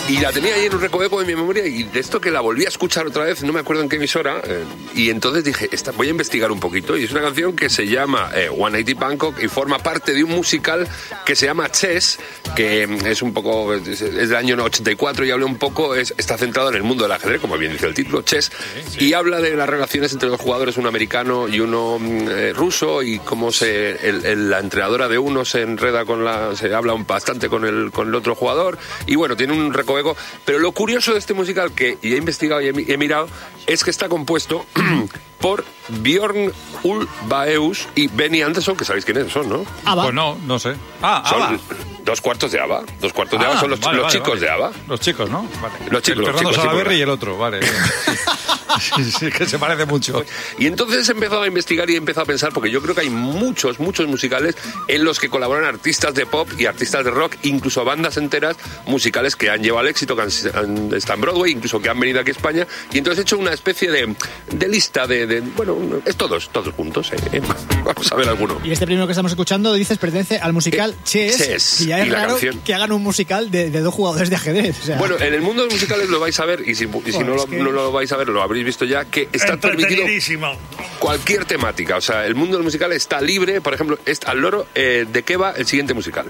Y la tenía ahí en un recoveco de mi memoria, y de esto que la volví a escuchar otra vez, no me acuerdo en qué emisora, y entonces dije, voy a investigar un poquito, y es una canción que se llama 180 Bangkok y forma parte de un musical que se llama Chess, que es un poco, es del año 84 y habla un poco, está centrado en el mundo del ajedrez, como bien dice el título, Chess, y habla de las relaciones entre dos jugadores, uno americano y uno ruso, y cómo la entrenadora de uno se enreda se habla bastante con el otro jugador, y bueno, tiene un recoveco. Pero lo curioso de este musical, que he investigado y he mirado, es que está compuesto por Björn Ulvaeus y Benny Andersson, que sabéis quiénes son, ¿no? ABBA. Pues no sé. Son ABBA. dos cuartos de ABBA. Dos cuartos de ABBA son los chicos de ABBA. Los chicos, ¿no? Vale. Los chicos. Fernando Salaverry y el otro, vale. Sí, que se parece mucho. Y entonces he empezado a investigar y he empezado a pensar, porque yo creo que hay muchos musicales en los que colaboran artistas de pop y artistas de rock, incluso bandas enteras musicales que han llevado al éxito, que están en Broadway, incluso que han venido aquí a España. Y entonces he hecho una especie de lista bueno, es todos juntos. Vamos a ver alguno. Y este primero que estamos escuchando, dices, pertenece al musical Chess. Y ya es raro que hagan un musical de dos jugadores de ajedrez. O sea. Bueno, en el mundo de los musicales lo vais a ver, y si no lo vais a ver, lo habréis visto ya, que está permitido cualquier temática. O sea, el mundo del musical está libre. Por ejemplo, al loro, ¿de qué va el siguiente musical?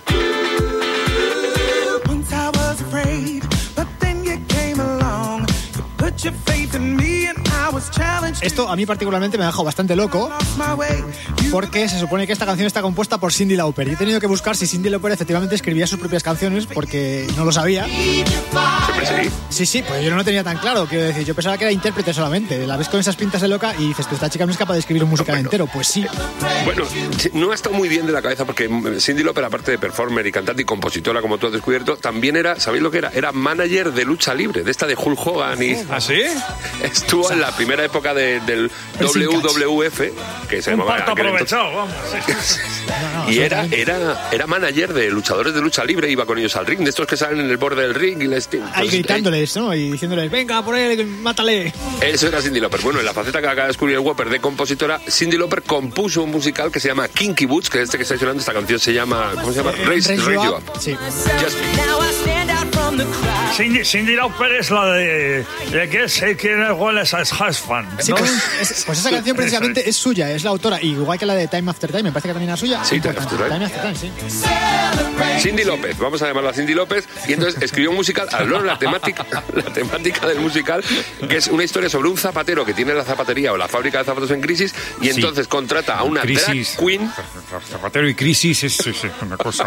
Esto a mí particularmente me ha dejado bastante loco, porque se supone que esta canción está compuesta por Cyndi Lauper. Y he tenido que buscar si Cyndi Lauper efectivamente escribía sus propias canciones, porque no lo sabía. Sí, pues yo no lo tenía tan claro. Quiero decir, yo pensaba que era intérprete solamente. La ves con esas pintas de loca y dices, esta chica no es capaz de escribir un musical entero. Pues sí. Bueno, no ha estado muy bien de la cabeza, porque Cyndi Lauper, aparte de performer y cantante y compositora, como tú has descubierto, también era, ¿sabéis lo que era? Era manager de lucha libre, de esta de Hulk Hogan. ¿Ah, sí? Estuvo en la primera época del WWF, que se llamaba... aprovechado, vamos. Y era manager de luchadores de lucha libre, iba con ellos al ring, de estos que salen en el borde del ring y les... Ahí gritándoles, ¿no? Y diciéndoles, venga, por él, mátale. Eso era Cyndi Lauper. Bueno, en la faceta que acaba de descubrir el Whopper de compositora, Cyndi Lauper compuso un musical que se llama Kinky Boots, que es este que está sonando. Esta canción se llama... ¿Cómo se llama? Raise You Up. Sí. Cyndi Lauper es la de que sé quién es Husband, ¿no? Sí, pues esa canción precisamente es suya, es la autora, igual que la de Time After Time, me parece que también era suya. Sí, Time After Time, sí. Cyndi López, vamos a llamarla Cyndi López, y entonces escribió un musical, habló la temática del musical, que es una historia sobre un zapatero que tiene la zapatería o la fábrica de zapatos en crisis, y entonces contrata a una drag queen. Zapatero y crisis es una cosa.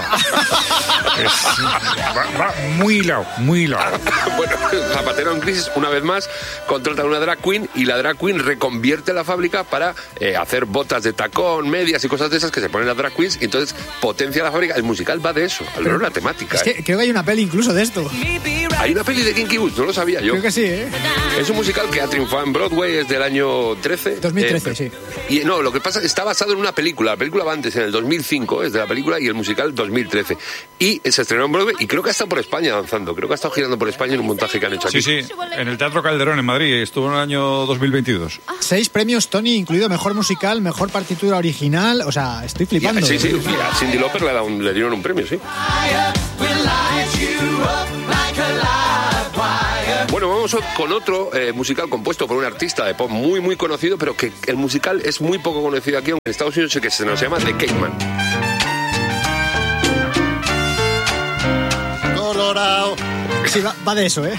Va muy lado. Bueno, zapatero en crisis, una vez más, contrata a una drag queen, y la drag queen reconvierte la fábrica para hacer botas de tacón, medias y cosas de esas que se ponen las drag queens, y entonces potencia la fábrica. El musical va de eso, al la temática. Es que creo que hay una peli incluso de esto. Hay una peli de Kinky Boots, no lo sabía yo. Creo que sí, ¿eh? Es un musical que ha triunfado en Broadway, es del año 2013, sí. Y no, lo que pasa es que está basado en una película. La película va antes, en el 2005, es de la película, y el musical 2013. Y se estrenó en Broadway, y creo que ha estado por España danzando. Creo que ha estado girando por España en un montaje que han hecho aquí. Sí, en el Teatro Calderón en Madrid, estuvo en el año 2022. 6 premios Tony, incluido mejor musical, mejor partitura original, o sea, estoy flipando. Sí, a Cyndi Lauper le dieron un premio, sí. Bueno, vamos con otro musical compuesto por un artista de pop muy, muy conocido, pero que el musical es muy poco conocido aquí, aunque en Estados Unidos que se nos llama The Caveman. Colorado. Sí, va de eso, ¿eh?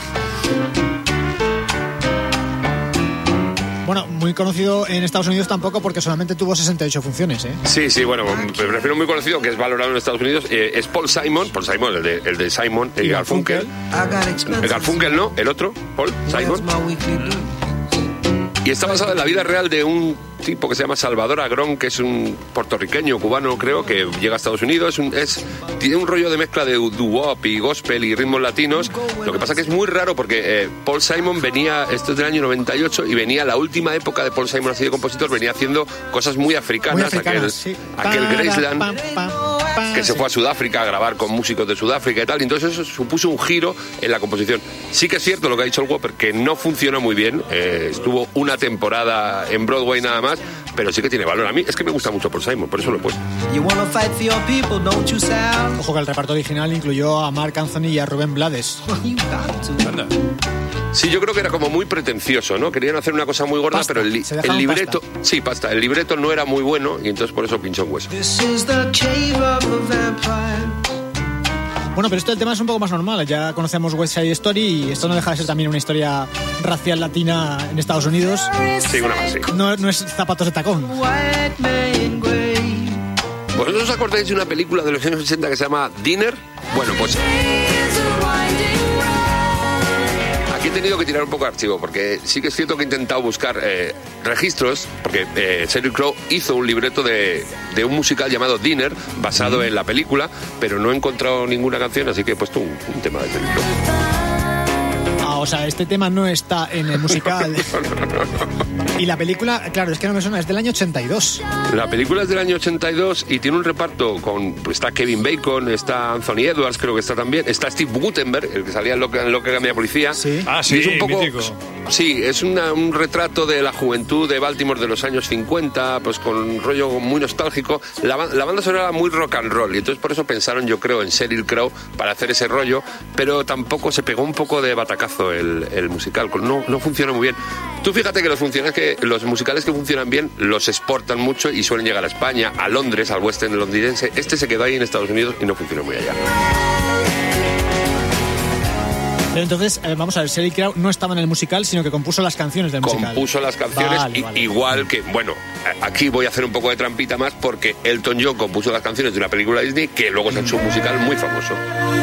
Bueno, muy conocido en Estados Unidos tampoco, porque solamente tuvo 68 funciones, ¿eh? Sí, bueno, me prefiero muy conocido, que es valorado en Estados Unidos, es Paul Simon, el de Simon y Garfunkel. El Garfunkel no, el otro, Paul Simon. Y está basado en la vida real de un tipo que se llama Salvador Agrón, que es un puertorriqueño, cubano, creo, que llega a Estados Unidos. Tiene un rollo de mezcla de doo-wop y gospel y ritmos latinos. Lo que pasa que es muy raro porque Paul Simon venía, esto es del año 98, y venía la última época de Paul Simon así de compositor, venía haciendo cosas muy africanas, aquel Graceland, que se fue a Sudáfrica a grabar con músicos de Sudáfrica y tal, y entonces eso supuso un giro en la composición. Sí que es cierto lo que ha dicho el Whopper, que no funcionó muy bien, estuvo una temporada en Broadway nada más, pero sí que tiene valor. A mí es que me gusta mucho Paul Simon, por eso lo he puesto. Ojo que el reparto original incluyó a Marc Anthony y a Rubén Blades. Anda. Sí, yo creo que era como muy pretencioso, ¿no? Querían hacer una cosa muy gorda, Pasta. pero el libreto... Pasta. Sí, pasta. El libreto no era muy bueno y entonces por eso pinchó un hueso. Bueno, pero esto del tema es un poco más normal. Ya conocemos West Side Story y esto no deja de ser también una historia racial latina en Estados Unidos. Sí, una más, sí. No es zapatos de tacón. ¿Vosotros os acordáis de una película de los años 80 que se llama Dinner? Bueno, pues... Aquí he tenido que tirar un poco de archivo, porque sí que es cierto que he intentado buscar registros, porque Sheryl Crow hizo un libreto de un musical llamado Dinner, basado en la película, pero no he encontrado ninguna canción, así que he puesto un tema de Sheryl Crow. O sea, este tema no está en el musical. Y la película, claro, es que no me suena, es del año 82. La película es del año 82 y tiene un reparto con... Pues está Kevin Bacon, está Anthony Edwards, creo que está también, está Steve Guttenberg, el que salía en Lo que cambia policía. Sí. Ah, sí, y es un poco, mítico. Sí, es un retrato de la juventud de Baltimore de los años 50, pues con un rollo muy nostálgico. La banda sonora era muy rock and roll y entonces por eso pensaron, yo creo, en Sheryl Crow para hacer ese rollo, pero tampoco se pegó un poco de batacazo el musical, no funciona muy bien. Tú fíjate que los musicales que funcionan bien los exportan mucho y suelen llegar a España, a Londres, al West End londinense. Este se quedó ahí en Estados Unidos y no funcionó muy allá. Pero entonces, vamos a ver, Sheryl Crow no estaba en el musical, sino que compuso las canciones del musical. Compuso las canciones, Vale. igual que, bueno, aquí voy a hacer un poco de trampita más porque Elton John compuso las canciones de una película Disney que luego se ha hecho un musical muy famoso.